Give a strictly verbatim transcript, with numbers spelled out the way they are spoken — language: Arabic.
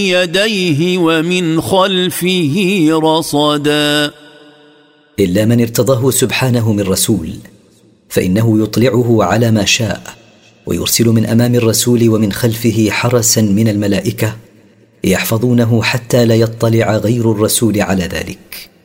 يديه ومن خلفه رصدا إلا من ارتضاه سبحانه من رسول فإنه يطلعه على ما شاء ويرسل من أمام الرسول ومن خلفه حرسا من الملائكة يحفظونه حتى لا يطلع غير الرسول على ذلك.